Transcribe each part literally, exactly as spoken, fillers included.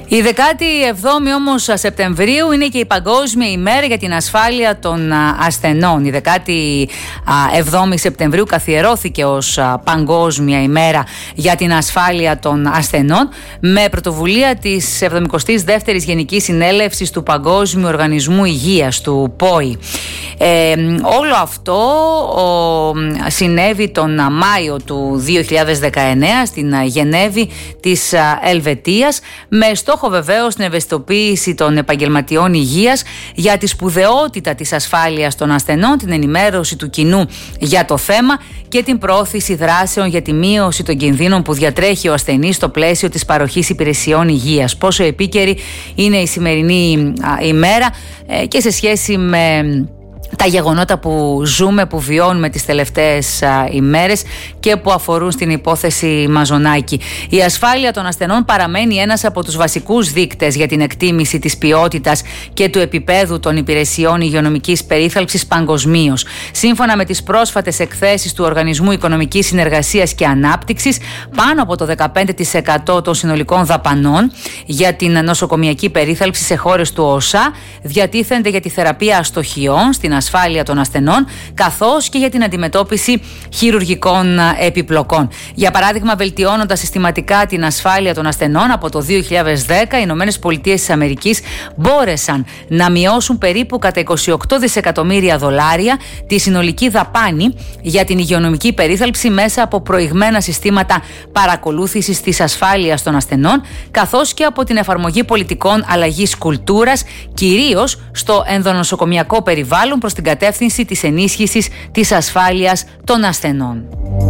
Η δεκάτη εβδόμη όμως Σεπτεμβρίου είναι και η Παγκόσμια ημέρα για την ασφάλεια των ασθενών. Η δεκάτη εβδόμη Σεπτεμβρίου καθιερώθηκε ως Παγκόσμια ημέρα για την ασφάλεια των ασθενών με πρωτοβουλία της εβδομηκοστής δεύτερης Γενικής Συνέλευσης του Παγκόσμιου Οργανισμού Υγείας, του ΠΟΗ. Ε, όλο αυτό ο, συνέβη τον Μάιο του δύο χιλιάδες δεκαεννέα στην Γενέβη της Ελβετίας, με στόχο βεβαίως την ευαισθητοποίηση των επαγγελματιών υγείας για τη σπουδαιότητα της ασφάλειας των ασθενών, την ενημέρωση του κοινού για το θέμα και την προώθηση δράσεων για τη μείωση των κινδύνων που διατρέχει ο ασθενής στο πλαίσιο της παροχής υπηρεσιών υγείας. Πόσο επίκαιρη είναι η σημερινή ημέρα ε, και σε σχέση με τα γεγονότα που ζούμε, που βιώνουμε τις τελευταίες α, ημέρες και που αφορούν στην υπόθεση Μαζονάκη. Η ασφάλεια των ασθενών παραμένει ένας από τους βασικούς δείκτες για την εκτίμηση της ποιότητας και του επίπεδου των υπηρεσιών υγειονομικής περίθαλψης παγκοσμίως. Σύμφωνα με τις πρόσφατες εκθέσεις του Οργανισμού Οικονομικής Συνεργασίας και Ανάπτυξης, πάνω από το δεκαπέντε τοις εκατό των συνολικών δαπανών για την νοσοκομιακή περίθαλψη σε χώρες του ΟΣΑ διατίθενται για τη θεραπεία αστοχιών, στην ασφάλεια των ασθενών, καθώς και για την αντιμετώπιση χειρουργικών επιπλοκών. Για παράδειγμα, βελτιώνοντας συστηματικά την ασφάλεια των ασθενών, από το δύο χιλιάδες δέκα οι Ηνωμένες Πολιτείες της Αμερικής μπόρεσαν να μειώσουν περίπου κατά είκοσι οκτώ δισεκατομμύρια δολάρια τη συνολική δαπάνη για την υγειονομική περίθαλψη μέσα από προηγμένα συστήματα παρακολούθησης της ασφάλειας των ασθενών, καθώς και από την εφαρμογή πολιτικών αλλαγής κουλτούρας, κυρίως στο ενδονοσοκομιακό περιβάλλον, προς την κατεύθυνση της ενίσχυσης της ασφάλειας των ασθενών.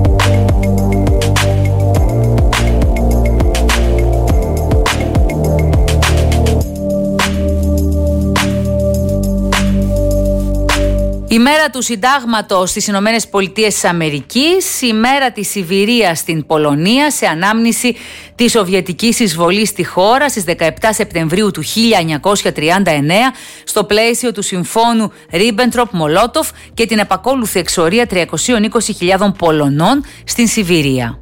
Η μέρα του Συντάγματος στις Ηνωμένες Πολιτείες της Αμερικής, η μέρα της Σιβηρίας στην Πολωνία, σε ανάμνηση της Σοβιετικής εισβολής στη χώρα στις δεκαεπτά Σεπτεμβρίου του χίλια εννιακόσια τριάντα εννέα στο πλαίσιο του Συμφώνου Ρίμπεντροπ-Μολότοφ και την επακόλουθη εξορία τριακόσιες είκοσι χιλιάδων Πολωνών στην Σιβηρία.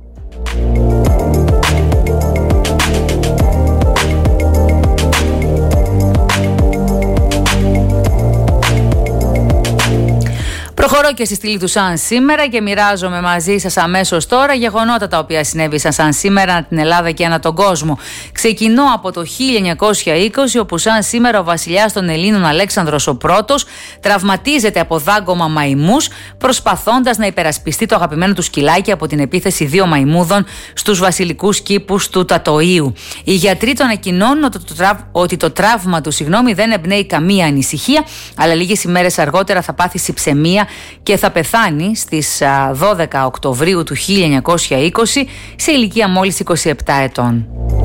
Προχωρώ και στη στήλη του σαν σήμερα και μοιράζομαι μαζί σας αμέσως τώρα γεγονότα τα οποία συνέβησαν σαν σήμερα ανά την Ελλάδα και ανά τον κόσμο. Ξεκινώ από το χίλια εννιακόσια είκοσι, όπου σαν σήμερα ο βασιλιάς των Ελλήνων Αλέξανδρος ο Πρώτος τραυματίζεται από δάγκωμα μαϊμούς, προσπαθώντας να υπερασπιστεί το αγαπημένο του σκυλάκι από την επίθεση δύο μαϊμούδων στους βασιλικούς κήπους του Τατοΐου. Οι γιατροί τον ανακοινώνουν ότι το, τραύ... ότι το τραύμα του συγγνώμη, δεν εμπνέει καμία ανησυχία, αλλά λίγες ημέρες αργότερα θα πάθει συψαιμία και θα πεθάνει στις δώδεκα Οκτωβρίου του χίλια εννιακόσια είκοσι σε ηλικία μόλις είκοσι επτά ετών.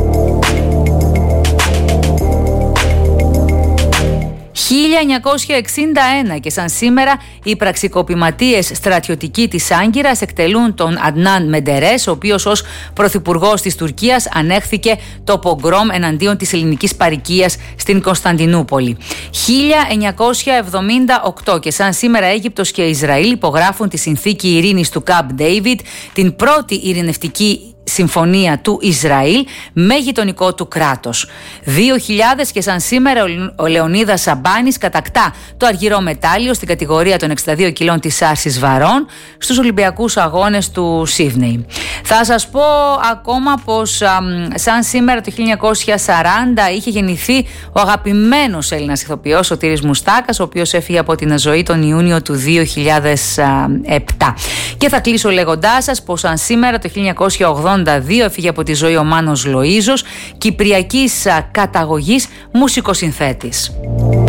χίλια εννιακόσια εξήντα ένα και σαν σήμερα οι πραξικοπηματίες στρατιωτικοί της Άγκυρας εκτελούν τον Αντνάν Μεντερές, ο οποίος ως πρωθυπουργός της Τουρκίας ανέχθηκε το πογκρόμ εναντίον της ελληνικής παροικίας στην Κωνσταντινούπολη. χίλια εννιακόσια εβδομήντα οκτώ και σαν σήμερα Αίγυπτος και Ισραήλ υπογράφουν τη συνθήκη ειρήνης του Camp David, την πρώτη ειρηνευτική συμφωνία του Ισραήλ με γειτονικό του κράτος. δύο χιλιάδες και σαν σήμερα ο Λεωνίδας Σαμπάνης κατακτά το αργυρό μετάλλιο στην κατηγορία των εξήντα δύο κιλών της άρσης βαρών στους Ολυμπιακούς Αγώνες του Σίδνεϊ. Θα σας πω ακόμα πως α, σαν σήμερα το χίλια εννιακόσια σαράντα είχε γεννηθεί ο αγαπημένος Έλληνας ηθοποιός Σωτήρης Μουστάκας, ο οποίος έφυγε από την ζωή τον Ιούνιο του δύο χιλιάδες επτά. Και θα κλείσω λέγοντάς σας πως σαν σήμερα το χίλια εννιακόσια ογδόντα δύο έφυγε από τη ζωή ο Μάνος Λοΐζος, κυπριακής καταγωγής μουσικοσυνθέτης.